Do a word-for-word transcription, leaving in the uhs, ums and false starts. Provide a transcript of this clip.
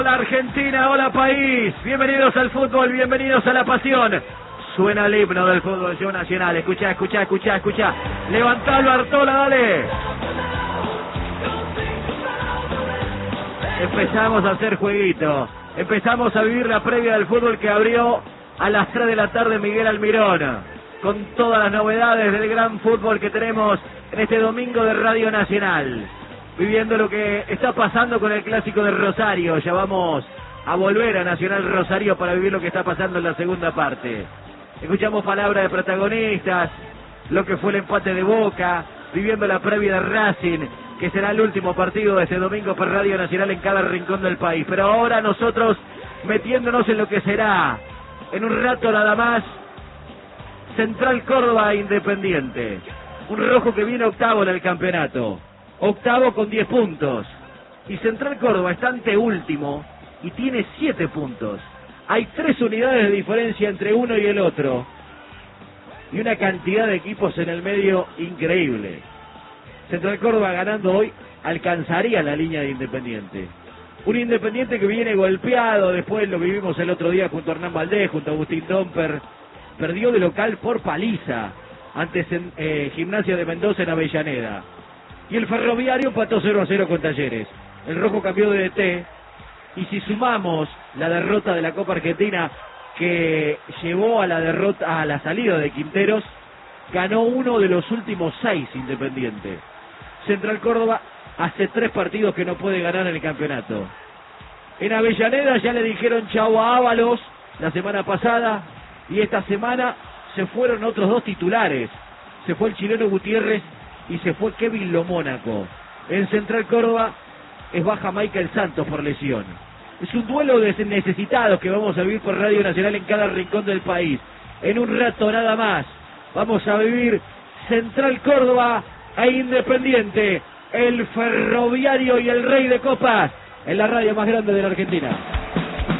Hola Argentina, hola país, bienvenidos al fútbol, bienvenidos a la pasión. Suena el himno del fútbol nacional, escuchá, escuchá, escuchá, escuchá. Levantalo, Artola, dale. Empezamos a hacer jueguito, empezamos a vivir la previa del fútbol que abrió a las tres de la tarde Miguel Almirón, con todas las novedades del gran fútbol que tenemos en este domingo de Radio Nacional. Viviendo lo que está pasando con el clásico de Rosario. Ya vamos a volver a Nacional Rosario para vivir lo que está pasando en la segunda parte. Escuchamos palabras de protagonistas, lo que fue el empate de Boca, viviendo la previa de Racing, que será el último partido de este domingo por Radio Nacional en cada rincón del país. Pero ahora nosotros metiéndonos en lo que será, en un rato nada más, Central Córdoba Independiente. Un rojo que viene octavo en el campeonato. Octavo con diez puntos. Y Central Córdoba está anteúltimo y tiene siete puntos. Hay tres unidades de diferencia entre uno y el otro. Y una cantidad de equipos en el medio increíble. Central Córdoba ganando hoy alcanzaría la línea de Independiente. Un Independiente que viene golpeado, después lo vivimos el otro día junto a Hernán Valdés, junto a Agustín Domper. Perdió de local por paliza ante eh, Gimnasia de Mendoza en Avellaneda. Y el Ferroviario empató cero a cero con Talleres. El rojo cambió de D T. Y si sumamos la derrota de la Copa Argentina que llevó a la derrota a la salida de Quinteros, ganó uno de los últimos seis Independiente. Central Córdoba hace tres partidos que no puede ganar en el campeonato. En Avellaneda ya le dijeron chau a Ábalos la semana pasada. Y esta semana se fueron otros dos titulares. Se fue el chileno Gutiérrez y se fue Kevin Lomónaco. En Central Córdoba es baja Michael Santos por lesión. Es un duelo de necesitados que vamos a vivir por Radio Nacional en cada rincón del país. En un rato nada más vamos a vivir Central Córdoba e Independiente, el Ferroviario y el Rey de Copas, en la radio más grande de la Argentina.